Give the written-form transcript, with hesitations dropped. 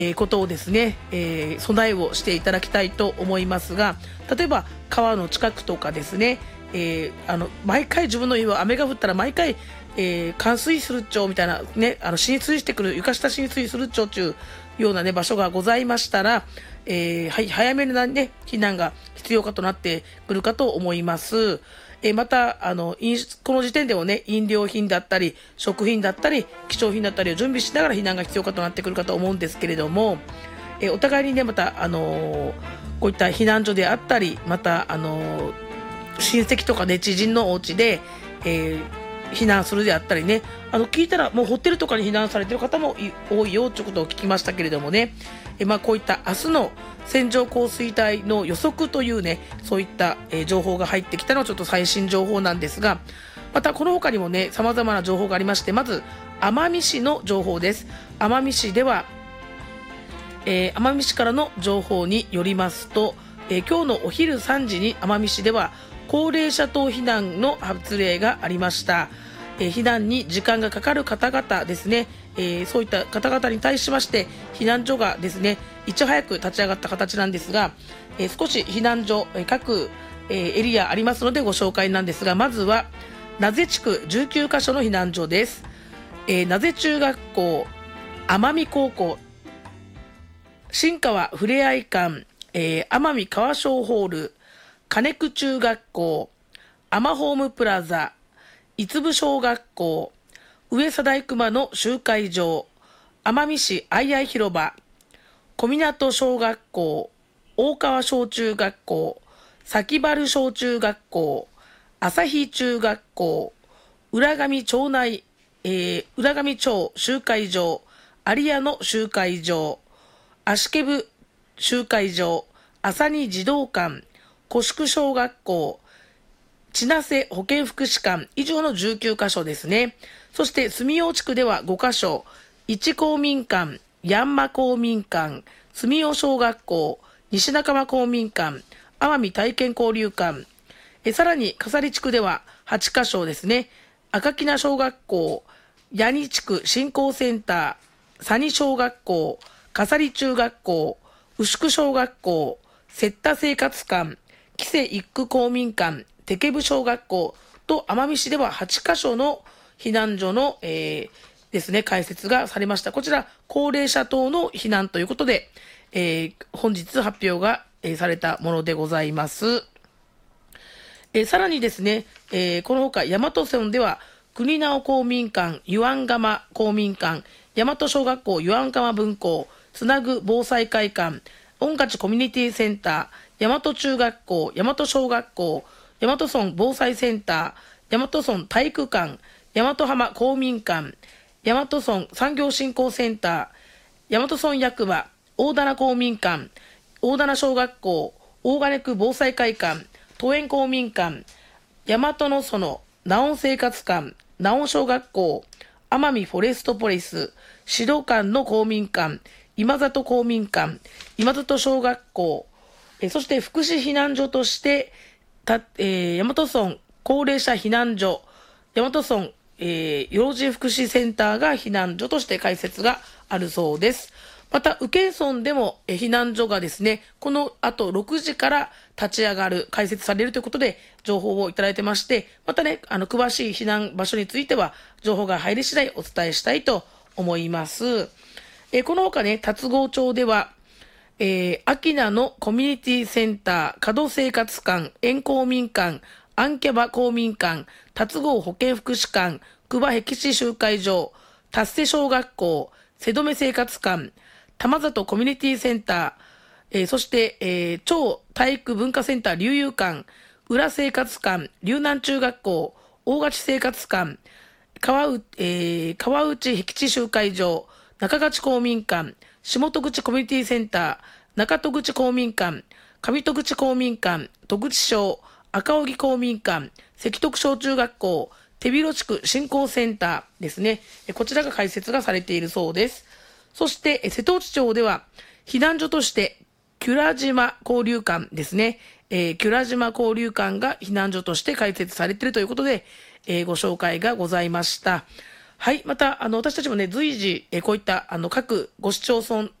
ことをですね、備えをしていただきたいと思いますが、例えば川の近くとかですね、毎回自分の家は雨が降ったら毎回、冠水するっちょみたいなね、浸水してくる、床下浸水するっちょというようなね場所がございましたら、はい、早めにね避難が必要かとなってくるかと思います。またこの時点でもね、飲料品だったり食品だったり貴重品だったりを準備しながら避難が必要かとなってくるかと思うんですけれども、お互いにねまたこういった避難所であったり、また親戚とかね知人のお家で、避難するであったりね、聞いたらもうホテルとかに避難されている方も多いよということを聞きましたけれどもね、こういった明日の線状降水帯の予測というね、そういった、情報が入ってきたのはちょっと最新情報なんですが、またこの他にもね様々な情報がありまして、まず奄美市の情報です。奄美市では、奄美市からの情報によりますと、今日のお昼3時に奄美市では高齢者等避難の発令がありました。避難に時間がかかる方々ですね、そういった方々に対しまして避難所がですねいち早く立ち上がった形なんですが、少し避難所、各、エリアありますのでご紹介なんですが、まずは名瀬地区19カ所の避難所です。名瀬中学校、奄美高校、新川ふれあい館、奄美川商ホール、金久中学校、アマホームプラザ、五部小学校、上佐大熊の集会場、奄美市あいあい広場、小湊小学校、大川小中学校、崎原小中学校、朝中学校、浦上町内、浦上町集会場、有谷の集会場、足毛部集会場、朝に児童館、古宿小学校、千奈瀬保健福祉館、以上の19カ所ですね。そして住用地区では5カ所、一公民館、ヤンマ公民館、住用小学校、西中間公民館、奄美体験交流館、さらに笠利地区では8カ所ですね。赤木名小学校、八木地区振興センター、佐仁小学校、笠利中学校、牛久小学校、摂田生活館、木瀬一区公民館、手部小学校と奄美市では8カ所の避難所の、ですね開設がされました。こちら高齢者等の避難ということで、本日発表が、されたものでございます。さらにですね、このほか大和村では国直公民館、湯湾釜公民館、大和小学校湯湾釜分校、つなぐ防災会館、御勝コミュニティセンター、大和中学校、大和小学校、大和村防災センター、大和村体育館、大和浜公民館、大和村産業振興センター、大和村役場、大棚公民館、大棚小学校、大金区防災会館、都園公民館、大和の園、ナオン生活館、ナオン小学校、奄美フォレストポリス、指導館の公民館、今里公民館、今里小学校、そして福祉避難所として大和村高齢者避難所、大和村、老人福祉センターが避難所として開設があるそうです。また宇検村でも避難所がですね、この後6時から立ち上がる、開設されるということで情報をいただいてまして、またね詳しい避難場所については情報が入り次第お伝えしたいと思います。この他ね龍郷町では秋名のコミュニティセンター、門生活館、園公民館、アンキャバ公民館、龍郷保健福祉館、久場僻地集会場、達瀬小学校、瀬留生活館、玉里コミュニティセンター、そして、超体育文化センター流遊館、浦生活館、龍南中学校、大勝生活館、川内僻地集会場、中勝公民館、下戸口コミュニティセンター、中戸口公民館、上戸口公民館、戸口小、赤荻公民館、関徳小中学校、手広地区振興センターですね。こちらが開設がされているそうです。そして瀬戸内町では避難所としてキュラ島交流館ですね。キュラ島交流館が避難所として開設されているということで、ご紹介がございました。はい、また私たちもね随時こういった各ご市町村